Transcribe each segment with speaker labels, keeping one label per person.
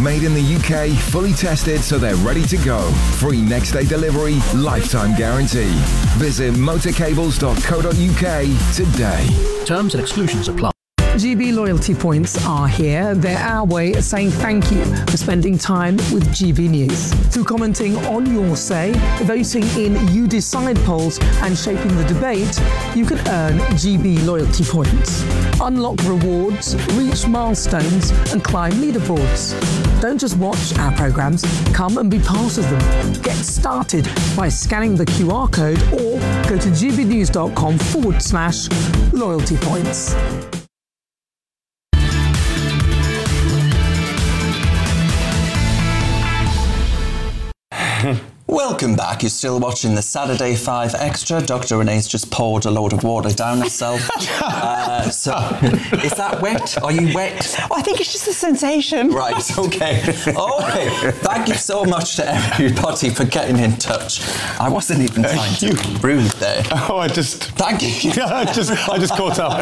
Speaker 1: Made in the UK, fully tested so they're ready to go. Free next day delivery, lifetime guarantee. Visit motorcables.co.uk today.
Speaker 2: Terms and exclusions apply.
Speaker 3: GB loyalty points are here. They're our way of saying thank you for spending time with GB News. Through commenting on your say, voting in You Decide polls and shaping the debate, you can earn GB loyalty points. Unlock rewards, reach milestones and climb leaderboards. Don't just watch our programmes, come and be part of them. Get started by scanning the QR code or go to gbnews.com/loyalty points.
Speaker 4: Welcome back. You're still watching the Saturday 5 Extra. Dr. Renee's just poured a load of water down herself. So, is that wet? Are you wet?
Speaker 5: Oh, I think it's just a sensation.
Speaker 4: Right, okay. Okay. Thank you so much to everybody for getting in touch. I wasn't even trying to be rude there.
Speaker 6: Oh,
Speaker 4: Thank you.
Speaker 6: I just caught up.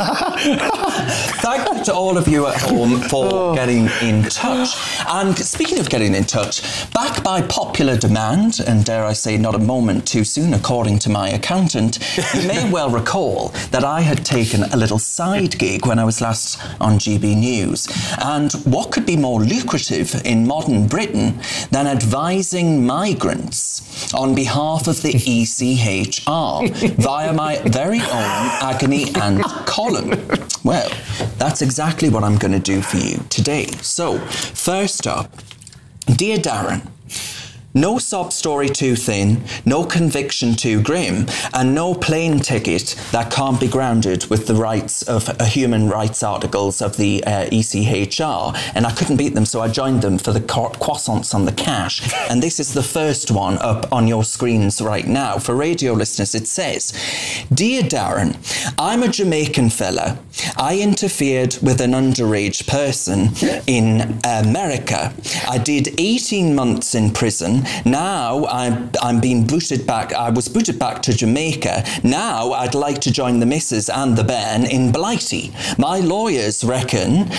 Speaker 4: Thank you to all of you at home for getting in touch. And speaking of getting in touch, back by popular demand, and dare I say not a moment too soon according to my accountant, you may well recall that I had taken a little side gig when I was last on GB News. And what could be more lucrative in modern Britain than advising migrants on behalf of the ECHR via my very own agony and column? Well, that's exactly what I'm going to do for you today. So, first up, Dear Darren, no sob story too thin, no conviction too grim, and no plane ticket that can't be grounded with the rights of human rights articles of the ECHR. And I couldn't beat them, so I joined them for the croissants on the cash. And this is the first one up on your screens right now. For radio listeners, it says, Dear Darren, I'm a Jamaican fella. I interfered with an underage person in America. I did 18 months in prison. Now I'm being booted back. I was booted back to Jamaica. Now I'd like to join the missus and the bairn in Blighty. My lawyers reckon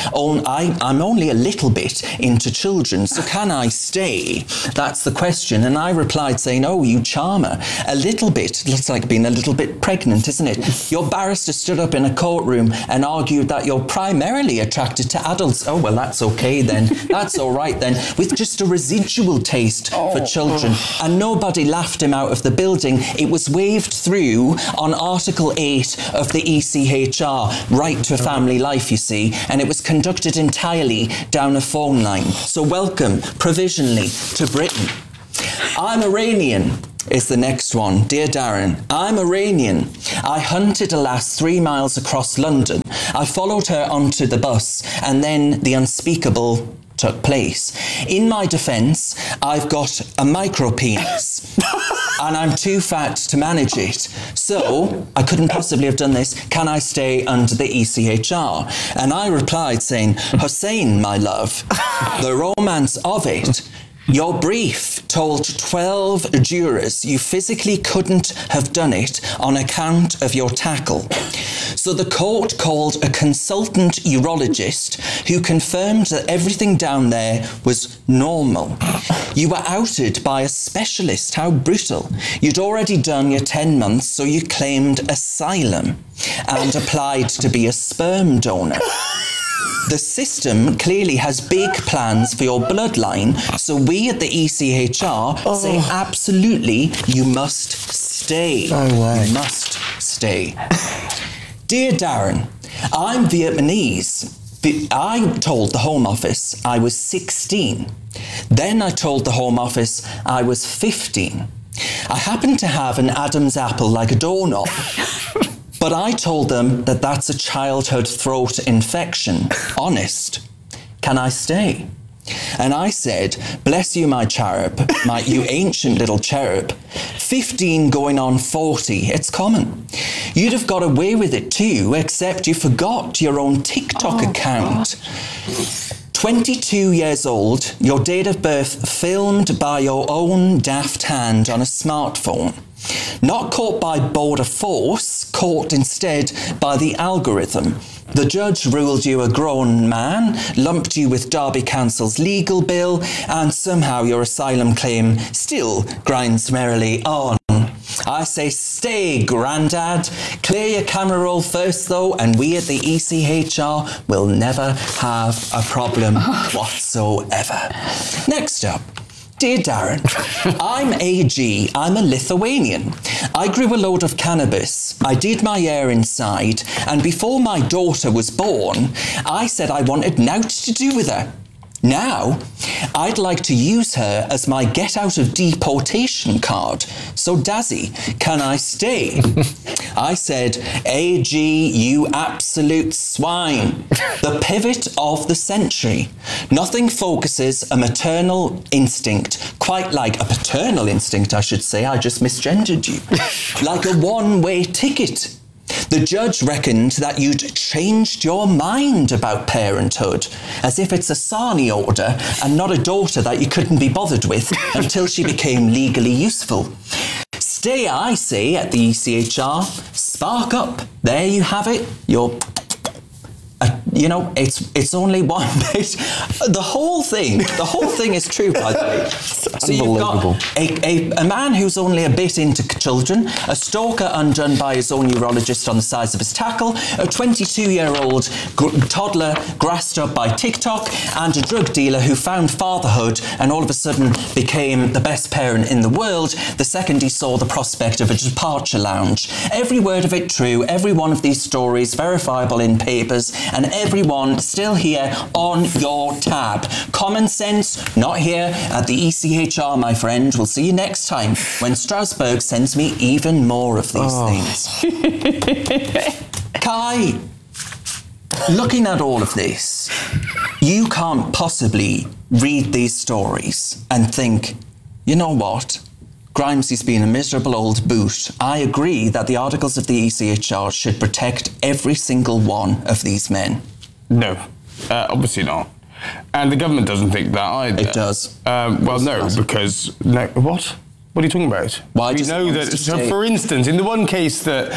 Speaker 4: I'm only a little bit into children, so can I stay? That's the question. And I replied saying, oh, you charmer. A little bit. Looks like being a little bit pregnant, isn't it? Your barrister stood up in a courtroom and argued that you're primarily attracted to adults. Oh, well, that's okay then. That's all right then. With just a residual taste for children. And nobody laughed him out of the building. It was waved through on Article 8 of the ECHR, Right to Family Life, you see, and it was conducted entirely down a phone line. So welcome, provisionally, to Britain. I'm Iranian. Is the next one. Dear Darren, I'm Iranian. I hunted a lass 3 miles across London. I followed her onto the bus, and then the unspeakable took place. In my defence, I've got a micro penis and I'm too fat to manage it. So I couldn't possibly have done this. Can I stay under the ECHR? And I replied saying, Hussein, my love, the romance of it. Your brief told 12 jurors you physically couldn't have done it on account of your tackle. So the court called a consultant urologist who confirmed that everything down there was normal. You were outed by a specialist. How brutal. You'd already done your 10 months, so you claimed asylum and applied to be a sperm donor. The system clearly has big plans for your bloodline, so we at the ECHR say absolutely you must stay. No way. You must stay. Dear Darren, I'm Vietnamese. I told the Home Office I was 16. Then I told the Home Office I was 15. I happened to have an Adam's apple like a doorknob. But I told them that that's a childhood throat infection. Honest. Can I stay? And I said, bless you, my cherub, you ancient little cherub. 15 going on 40, it's common. You'd have got away with it too, except you forgot your own TikTok account. 22 years old, your date of birth filmed by your own daft hand on a smartphone. Not caught by border force, caught instead by the algorithm. The judge ruled you a grown man, lumped you with Derby Council's legal bill, and somehow your asylum claim still grinds merrily on. I say stay, Grandad. Clear your camera roll first, though, and we at the ECHR will never have a problem whatsoever. Next up. Dear Darren, I'm AG, I'm a Lithuanian. I grew a load of cannabis, I did my hair inside, and before my daughter was born, I said I wanted nought to do with her. Now, I'd like to use her as my get out of deportation card. So Dazzy, can I stay? I said, AG, you absolute swine. The pivot of the century. Nothing focuses a maternal instinct, quite like a paternal instinct, I should say. I just misgendered you. Like a one-way ticket. The judge reckoned that you'd changed your mind about parenthood, as if it's a Sani order and not a daughter that you couldn't be bothered with until she became legally useful. Stay, I say, at the ECHR. Spark up. There you have it. It's only one bit. The whole thing is true, by the way. So you've got a man who's only a bit into children, a stalker undone by his own urologist on the size of his tackle, a 22-year-old toddler grassed up by TikTok, and a drug dealer who found fatherhood and all of a sudden became the best parent in the world the second he saw the prospect of a departure lounge. Every word of it true, every one of these stories verifiable in papers, and everyone still here on your tab. Common sense, not here at the ECHR, my friend. We'll see you next time when Strasbourg sends me even more of these things. Kai, looking at all of this, you can't possibly read these stories and think, you know what? Grimesy's been a miserable old boot. I agree that the articles of the ECHR should protect every single one of these men.
Speaker 6: No, obviously not. And the government doesn't think that either.
Speaker 4: It does.
Speaker 6: Because... what? What are you talking about?
Speaker 4: Why
Speaker 6: we know that, so for instance, in the one case that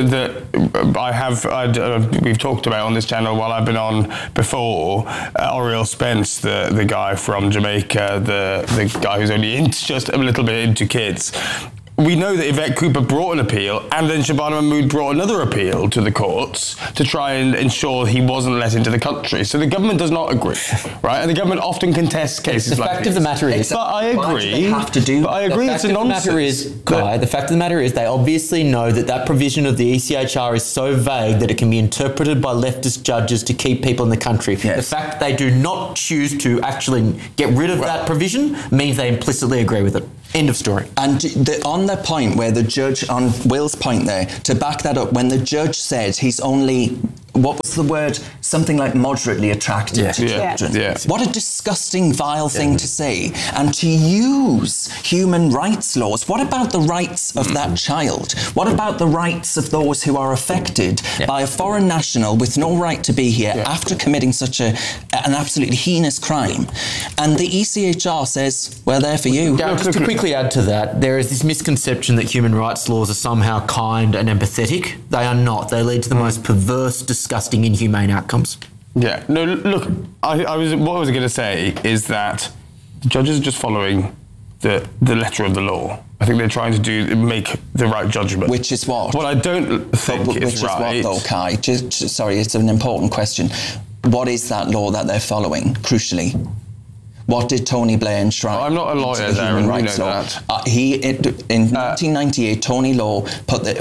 Speaker 6: we've talked about on this channel while I've been on before, Oriel Spence, the guy from Jamaica, the guy who's only just a little bit into kids. We know that Yvette Cooper brought an appeal, and then Shabana Mahmood brought another appeal to the courts to try and ensure he wasn't let into the country. So the government does not agree, right? And the government often contests cases like this.
Speaker 2: The fact of the matter is...
Speaker 6: But I agree... It's a nonsense.
Speaker 2: The fact of the matter is they obviously know that provision of the ECHR is so vague that it can be interpreted by leftist judges to keep people in the country. Yes. The fact that they do not choose to actually get rid of that provision means they implicitly agree with it. End of story.
Speaker 4: And on the point where the judge, on Will's point there, to back that up, when the judge said he's only, what was the word? Something like moderately attracted to children.
Speaker 6: Yeah.
Speaker 4: What a disgusting, vile thing to say. And to use human rights laws. What about the rights of that child? What about the rights of those who are affected by a foreign national with no right to be here after committing such an absolutely heinous crime? And the ECHR says, we're there for you.
Speaker 2: Just to quickly add to that, there is this misconception that human rights laws are somehow kind and empathetic. They are not. They lead to the most perverse, disgusting, inhumane outcomes.
Speaker 6: Yeah. No, look, what I was going to say is that the judges are just following the letter of the law. I think they're trying to make the right judgment.
Speaker 4: Which is what?
Speaker 6: What I don't think is right.
Speaker 4: Which is what, though, Kai? Sorry, it's an important question. What is that law that they're following, crucially? What did Tony Blair enshrine?
Speaker 6: I'm not a lawyer, Darren. We know that.
Speaker 4: In 1998, Tony Blair put the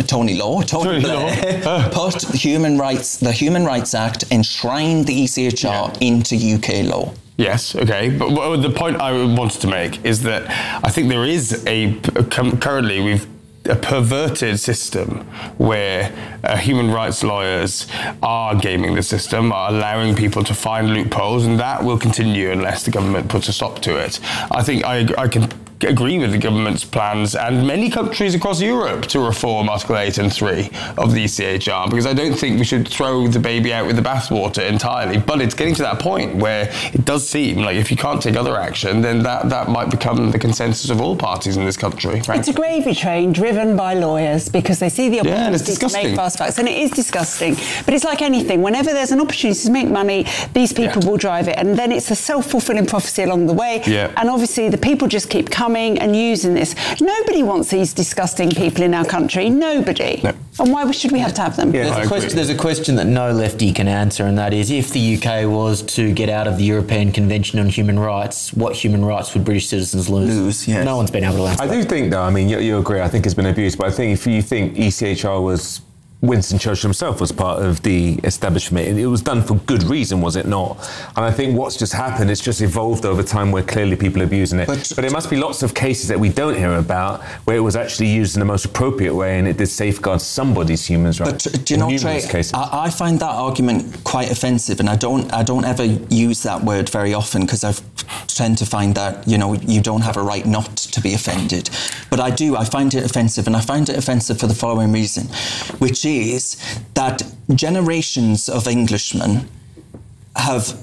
Speaker 4: Human Rights Act enshrined the ECHR into UK law.
Speaker 6: Yes, okay. But the point I wanted to make is that I think there is currently we've a perverted system where human rights lawyers are gaming the system, are allowing people to find loopholes, and that will continue unless the government puts a stop to it. I think I can agree with the government's plans and many countries across Europe to reform Article 8 and 3 of the ECHR, because I don't think we should throw the baby out with the bathwater entirely. But it's getting to that point where it does seem like if you can't take other action, then that might become the consensus of all parties in this country. Frankly.
Speaker 5: It's a gravy train driven by lawyers because they see the opportunity to make fast bucks, and it is disgusting. But it's like anything. Whenever there's an opportunity to make money, these people will drive it, and then it's a self-fulfilling prophecy along the way.
Speaker 6: Yeah.
Speaker 5: And obviously, the people just keep coming and using this. Nobody wants these disgusting people in our country. Nobody. No. And why should we have to have them?
Speaker 2: Yeah, there's a question that no lefty can answer, and that is, if the UK was to get out of the European Convention on Human Rights, what human rights would British citizens lose?
Speaker 7: Yes.
Speaker 2: No one's been able to answer
Speaker 7: I do think, though, I mean, you agree, I think it's been abused, but I think if you think ECHR was... Winston Churchill himself was part of the establishment. It was done for good reason, was it not? And I think what's just happened, it's just evolved over time where clearly people are abusing it. But there must be lots of cases that we don't hear about where it was actually used in the most appropriate way and it did safeguard somebody's human rights.
Speaker 4: But do you know, Trey, I find that argument quite offensive, and I don't ever use that word very often because I tend to find that, you know, you don't have a right not to be offended. But I find it offensive, and I find it offensive for the following reason, which is that generations of Englishmen have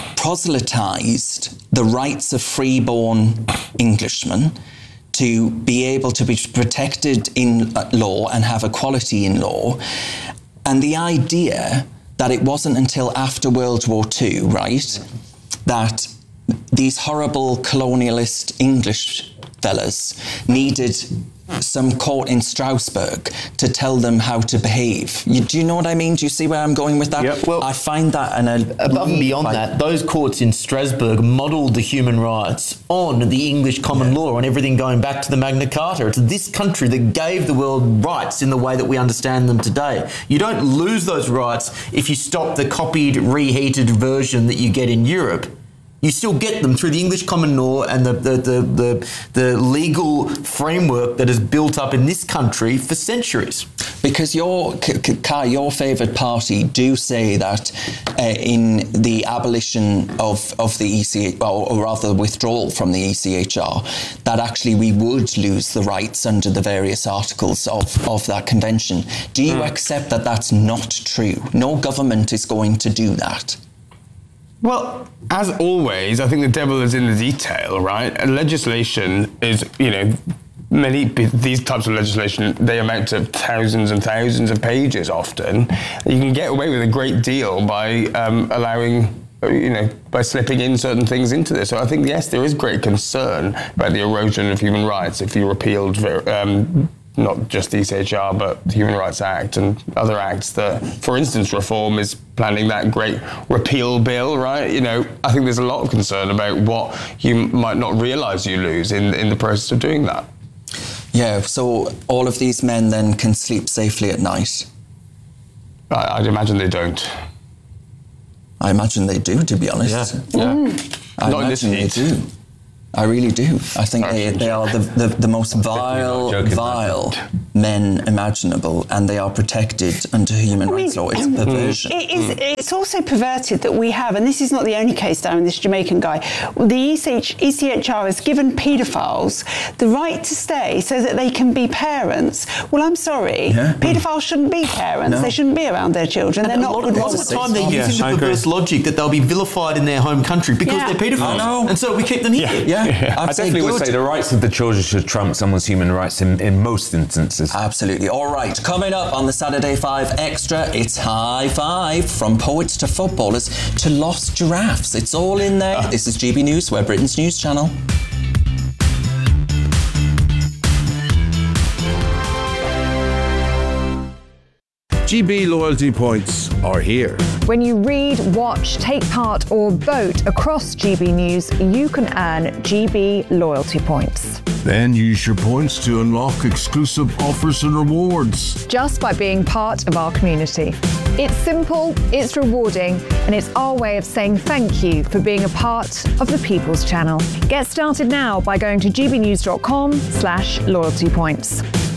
Speaker 4: proselytised the rights of freeborn Englishmen to be able to be protected in law and have equality in law. And the idea that it wasn't until after World War II, right, that these horrible colonialist English fellas needed some court in Strasbourg to tell them how to behave. Do you know what I mean? Do you see where I'm going with that?
Speaker 2: Yep. Well,
Speaker 4: I find that...
Speaker 2: above and beyond that, those courts in Strasbourg modelled the human rights on the English common law, on everything going back to the Magna Carta. It's this country that gave the world rights in the way that we understand them today. You don't lose those rights if you stop the copied, reheated version that you get in Europe. You still get them through the English common law and the legal framework that is built up in this country for centuries.
Speaker 4: Because your favoured party do say that in the abolition of the ECHR, or rather withdrawal from the ECHR, that actually we would lose the rights under the various articles of that convention. Do you accept that that's not true? No government is going to do that.
Speaker 6: Well, as always, I think the devil is in the detail, right? And legislation is, you know, these types of legislation, they amount to thousands and thousands of pages often. You can get away with a great deal by allowing, you know, by slipping in certain things into this. So I think, yes, there is great concern about the erosion of human rights if you repealed not just the ECHR, but the Human Rights Act and other acts that, for instance, Reform is planning that great repeal bill, right? You know, I think there's a lot of concern about what you might not realise you lose in the process of doing that.
Speaker 4: Yeah, so all of these men then can sleep safely at night?
Speaker 6: I'd imagine they don't.
Speaker 4: I imagine they do, to be honest.
Speaker 6: Yeah.
Speaker 4: I
Speaker 6: not in this
Speaker 4: imagine
Speaker 6: heat.
Speaker 4: they do. I really do. I think they are the most vile men imaginable, and they are protected under human rights law. It's a perversion.
Speaker 5: It's also perverted that we have, and this is not the only case down in this Jamaican guy, the ECHR has given paedophiles the right to stay so that they can be parents. Well, I'm sorry, paedophiles shouldn't be parents. No. They shouldn't be around their children. They're not good ones.
Speaker 2: Most of the time they're using the perverse logic that they'll be vilified in their home country because they're paedophiles. And so we keep them here.
Speaker 7: Yeah. I definitely would say the rights of the children should trump someone's human rights in most instances.
Speaker 4: Absolutely. All right, coming up on the Saturday 5 Extra, it's High Five, from poets to footballers to lost giraffes. It's all in there. This is GB News, we're Britain's news channel.
Speaker 8: GB loyalty points are here.
Speaker 9: When you read, watch, take part or vote across GB News, you can earn GB loyalty points.
Speaker 8: Then use your points to unlock exclusive offers and rewards.
Speaker 9: Just by being part of our community. It's simple, it's rewarding, and it's our way of saying thank you for being a part of the People's Channel. Get started now by going to gbnews.com/loyalty points.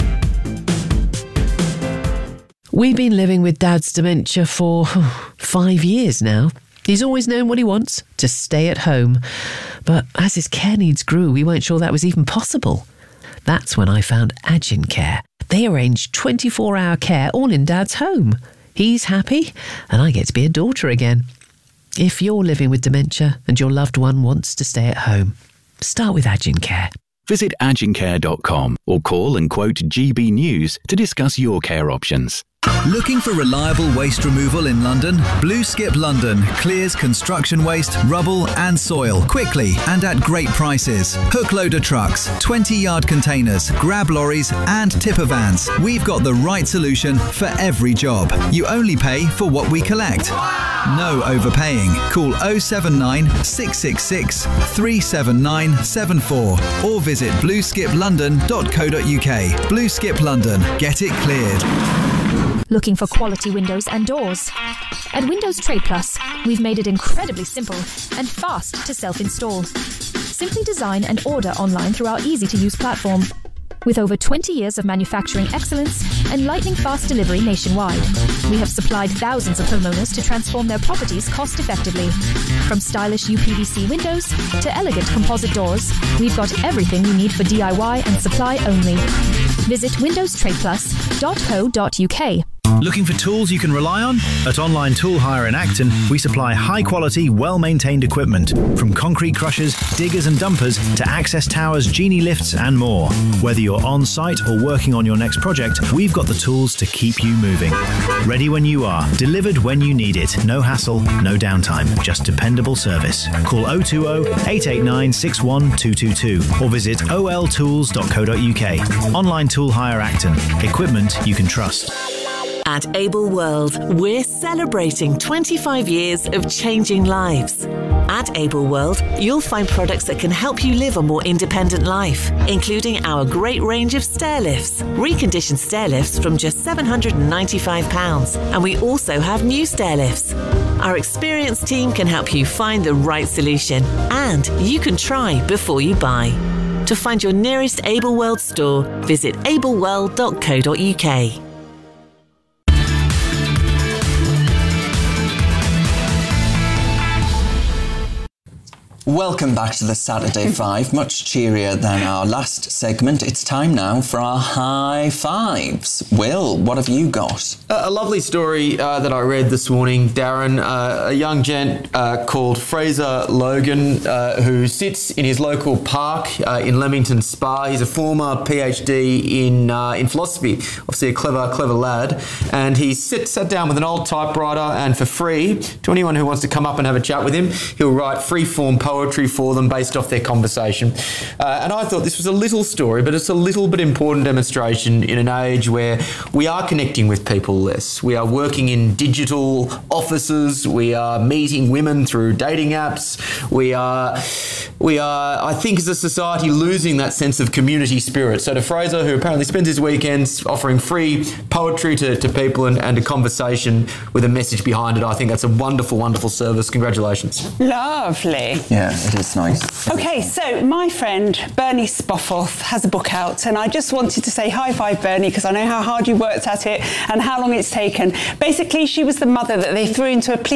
Speaker 10: We've been living with Dad's dementia for 5 years now. He's always known what he wants, to stay at home. But as his care needs grew, we weren't sure that was even possible. That's when I found Agin Care. They arrange 24-hour care all in Dad's home. He's happy, and I get to be a daughter again. If you're living with dementia and your loved one wants to stay at home, start with Agin Care.
Speaker 11: Visit agincare.com or call and quote GB News to discuss your care options.
Speaker 12: Looking for reliable waste removal in London? Blue Skip London clears construction waste, rubble and soil quickly and at great prices. Hook loader trucks, 20-yard containers, grab lorries and tipper vans. We've got the right solution for every job. You only pay for what we collect. No overpaying. Call 079 666 37974 or visit blueskiplondon.co.uk. Blue Skip London. Get it cleared.
Speaker 13: Looking for quality windows and doors? At Windows Trade Plus, we've made it incredibly simple and fast to self-install. Simply design and order online through our easy-to-use platform. With over 20 years of manufacturing excellence and lightning-fast delivery nationwide, we have supplied thousands of homeowners to transform their properties cost-effectively. From stylish UPVC windows to elegant composite doors, we've got everything you need for DIY and supply only. Visit windowstradeplus.co.uk.
Speaker 14: Looking for tools you can rely on? At Online Tool Hire in Acton, we supply high-quality, well-maintained equipment, from concrete crushers, diggers and dumpers to access towers, genie lifts and more. Whether you're on-site or working on your next project, we've got the tools to keep you moving. Ready when you are, delivered when you need it. No hassle, no downtime, just dependable service. Call 020-889-61222 or visit oltools.co.uk. Online Tool Hire Acton. Equipment you can trust.
Speaker 15: At Able World, we're celebrating 25 years of changing lives. At Able World, you'll find products that can help you live a more independent life, including our great range of stair lifts, reconditioned stair lifts from just £795, and we also have new stair lifts. Our experienced team can help you find the right solution, and you can try before you buy. To find your nearest Able World store, visit ableworld.co.uk.
Speaker 4: Welcome back to the Saturday Five, much cheerier than our last segment. It's time now for our high fives. Will, what have you got?
Speaker 2: A lovely story that I read this morning, Darren. A young gent called Fraser Logan, who sits in his local park in Leamington Spa. He's a former PhD in philosophy, obviously a clever lad. And he sat down with an old typewriter, and for free, to anyone who wants to come up and have a chat with him, he'll write free-form poetry for them based off their conversation. And I thought this was a little story, but it's a little but important demonstration in an age where we are connecting with people less. We are working in digital offices. We are meeting women through dating apps. We are, I think, as a society, losing that sense of community spirit. So to Fraser, who apparently spends his weekends offering free poetry to people and a conversation with a message behind it, I think that's a wonderful, wonderful service. Congratulations.
Speaker 5: Lovely.
Speaker 4: Yeah, it is nice.
Speaker 5: Okay, so my friend Bernie Spofforth has a book out, and I just wanted to say high five, Bernie, because I know how hard you worked at it and how long it's taken. Basically, she was the mother that they threw into a police